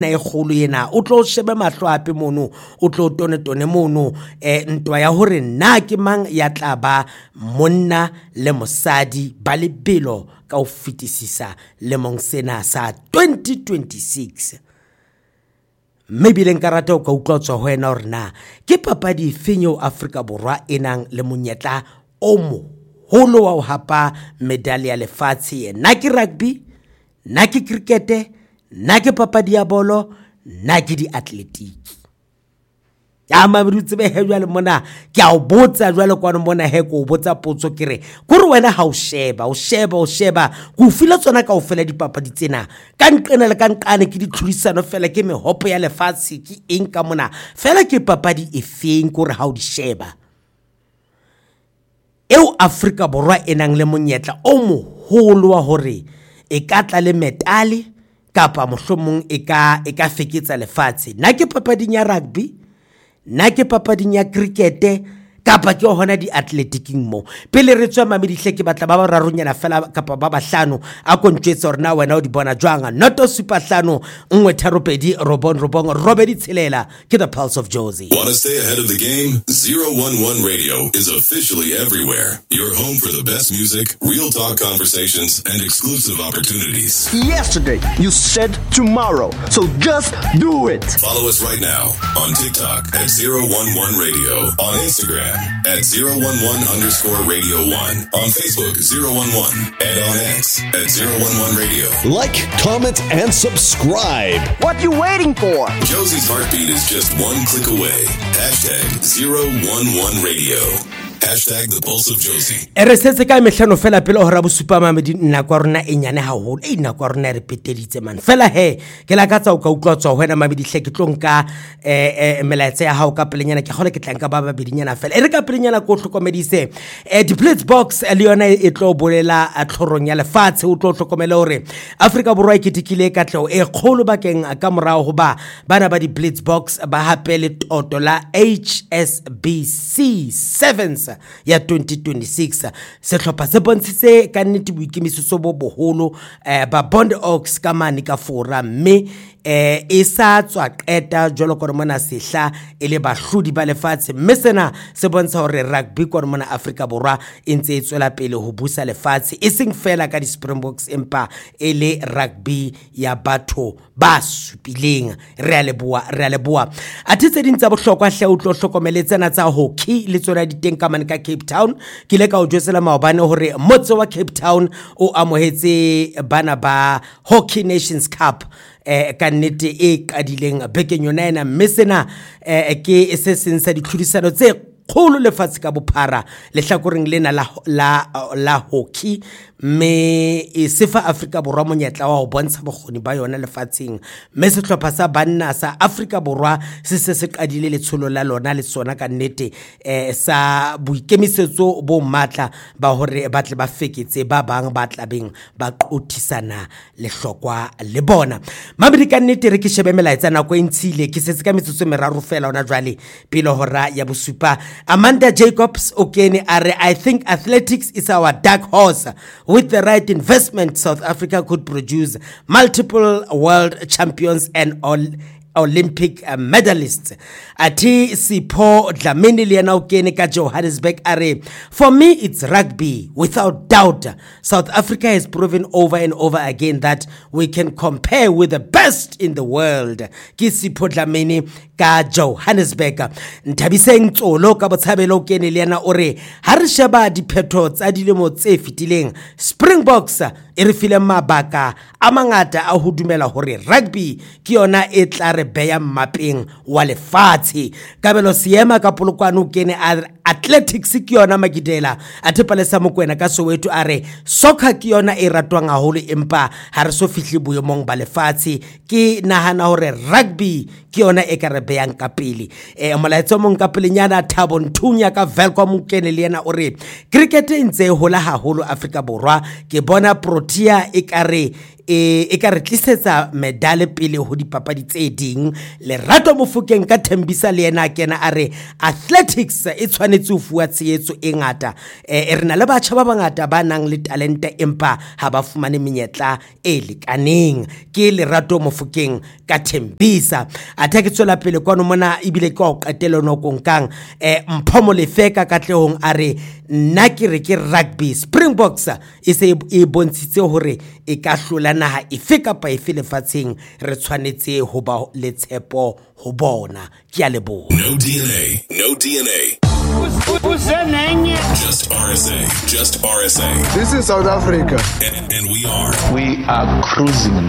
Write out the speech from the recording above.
na e kgolo ena o tlo shebe mahlo ape mono o tlo tone mono ntwa ya hore nna ke mang ya tla ba monna le mosadi ba lebelo ka o fetisisa lemong sena sa 2026. Maybe le nka rata o ka utlwa tswa ho wena hore na ke papadi fenyo Afrika Borwa enang le monyetla o moholo wa ho hapa medali ya lefatshe. Na ke rugby, na ke cricket, na ke papadi ya bolo, na ke di athletic. Ya mabirutse be he jwale mona ke a o botsa jwale kwa mona he ko o botsa potso kere gore wena ha o sheba go fila tsona ka o fela dipapadi tsena ka nqena le ka nqane ke ditlhurisano fela ke mehopo ya lefatshe ke eng ka mona fela ke papadi e feng gore ha o di sheba eo Afrika Borwa enang le monyetla o moholo wa hore e ka tla le metale kapa mohlomong e ka feketsa lefatshe. Na ke papading ya rugby, na ke papading ya cricket kapa ke hona di athleticing mo. Pele re tswa mamedihle ke batla ba ba raronyana fela kapa ba bahlano a kontsetsa hore na wena o di bona jwanga noto super hlano nngwe tharopedi robedi tshelela ke the Pulse of Jozi. Want to stay ahead of the game? 011 Radio is officially everywhere. Your home for the best music, real talk conversations, and exclusive opportunities. Yesterday, you said tomorrow, so just do it. Follow us right now on TikTok at 011 Radio, on Instagram at 011_radio1, on Facebook 011, and on X at 011 Radio. Like, comment, and subscribe. What you waiting for? Josie's heartbeat is just one click away. Hashtag 011 Radio. Hashtag the Pulse of Jozi. Eresetse ka mehlano fela pele hora bosupa mamedi nna kwa rona e nyane haholo nna kwa rona re peteditse man fela he ke la ka tsa o ka utlwa tswa wena mamedi hle ke tlonka melaetsa ya hao ka pelenyana ke gole ke tlanka ba babedinyana fela re ka pelenyana ko hlokomedise di Blitz box le yona e tlo bolela tlhorong ya lefatshe o tlo hlokomela hore Afrika Borwa e ketikile ka tleo e kgolo bakeng ka morao ho ba bana ba di Blitz box ba hapele toto la HSBC Sevens ya 2026 sehlopha se bontshitse ka nnete boikemisetso bo boholo ba Bond Oaks ka mane ka fora mme e sa tswa qeta jwalo ka mona sehla ele bahlodi ba lefatshe mme sena se bontsha hore rugby kwa mona Afrika Borwa e ntse e tswela pele ho busa lefatshe e seng fela ka di Springboks empa ele rugby ya batho ba supileng re a leboa a tse ding tsa bohlokwa hle o tlo hlokomeletsana tsa hockey le tsona diteng ka mane ka Cape Town ke le ka o jwetsela maobane hore motse wa Cape Town o amohetse bana ba Hockey Nations Cup ka nnete e kadileng bekeng yona ena mme sena ke se seng sa ditlhodisano tse kgolo lefatshe ka bophara lehlakoreng lena la hockey mme e sefa Afrika Borwa monyetla wa ho bontsha bokgoni ba yona lefatsheng mme sehlopha sa banna sa Afrika Borwa se qadile letsholo la lona le sona ka nnete sa boikemisetso bo matla ba hore ba tle ba feketse ba bang ba tlabeng ba qothisana lehlokwa le bona mabedi ka nnete re ke shebe melaetsa nako e ntshile ke setse ka metsotso meraro fela ona jwale pele hora ya bosupa. Amanda Jacobs okene are I think athletics is our dark horse. With the right investment, South Africa could produce multiple world champions and Olympic medalists. Ati Sipho Dlamini liana ukene ka Johannesburg are for me it's rugby without doubt. South Africa has proven over and over again that we can compare with the best in the world. Ki Sipho Dlamini ka Johannesburg. Ntabiseng tsolo ka botshabelo ukene liana ore ha re sheba diphetho tsa dilemo tse fitileng Springboks e re file mabaka a mangata a ho dumela hore rugby ke yona e tla re beya mapeng wa lefatshe kabelo siema ka polokwane kene athletics ke yona magidela athepalesa mokwena ka Soweto are soccer ke yona e ratwang haholo empa ha re so fihle boemong ba lefatshe ke nahana hore rugby ke yona e ka re beyang ka pele molaetso mong ka pelenyana Thabo Nthunya ka Velcom kene le yena ore cricket ntse hola haholo Afrika Borwa ke bona Protea e kare e ka re tlisetsa medale pele ho dipapadi tse ding. Lerato Mofokeng ka Thembisa le yena kena a re athletics e tshwanetse ho fuwa tshehetso e ngata. Re na le batjha ba bangata ba nang le talente empa ha ba fumane menyetla e lekaneng. Ke Lerato Mofokeng ka Thembisa. Atha ke tswela pele kwano mona ebile ke o qetelo nokong kang Mpho Molefeka Katlehong a re nna ke re ke rugby Springboks e se e bontshitse hore e ka hlola naha efe kapa efe lefatsheng. Re tshwanetse ho ba le tshepo ho bona. Ke a leboha. No DNA, no DNA. Just RSA, just RSA. This is South Africa. And we are cruising.